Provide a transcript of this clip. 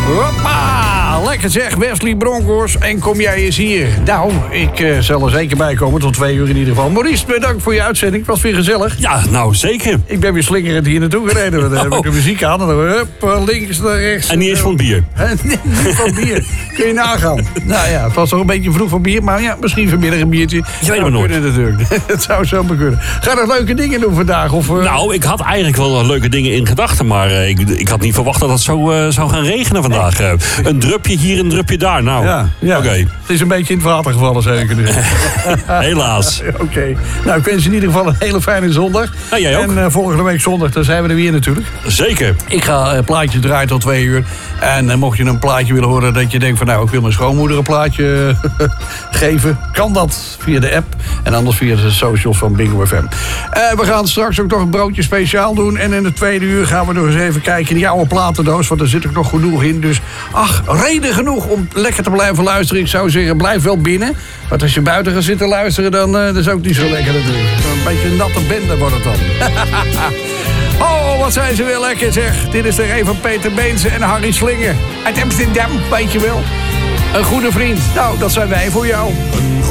Hoppa! Lekker zeg, Wesley Bronkhorst. En kom jij eens hier? Nou, ik zal er zeker bij komen, tot 2 uur in ieder geval. Maurice, bedankt voor je uitzending. Het was weer gezellig. Ja, nou zeker. Ik ben weer slingerend hier naartoe gereden. Dan heb ik de muziek aan. En dan hup, links naar rechts. En niet eens van bier. Nee, niet van bier. Kun je nagaan. Nou ja, het was toch een beetje vroeg van bier. Maar ja, misschien vanmiddag een biertje. Je weet maar nooit. Natuurlijk. Het zou zo maar kunnen. Ga je nog leuke dingen doen vandaag? Of, Nou, ik had eigenlijk wel leuke dingen in gedachten. Maar ik had niet verwacht dat het zo zou gaan regenen vandaag. Een drupje hier, een drupje daar. Nou, ja. Oké. Het is een beetje in het water gevallen, zeker. Dus. Helaas. Oké. Nou, ik wens je in ieder geval een hele fijne zondag. Ja, jij ook. En volgende week zondag, dan zijn we er weer natuurlijk. Zeker. Ik ga plaatjes draaien tot 2 uur. En mocht je een plaatje willen horen dat je denkt van... nou, ik wil mijn schoonmoeder een plaatje geven... kan dat via de app. En anders via de socials van Bingo FM. We gaan straks ook nog een broodje speciaal doen. En in de 2e uur gaan we nog eens even kijken in die oude platendoos. Want er zit ook nog genoeg in. Dus reden genoeg om lekker te blijven luisteren. Ik zou zeggen, blijf wel binnen. Want als je buiten gaat zitten luisteren, dan is het ook niet zo lekker natuurlijk. Een beetje een natte bende wordt het dan. Oh, wat zijn ze weer lekker zeg. Dit is er een van Peter Beense en Harry Slinger. Uit Amsterdam, weet je wel. Een goede vriend. Nou, dat zijn wij voor jou.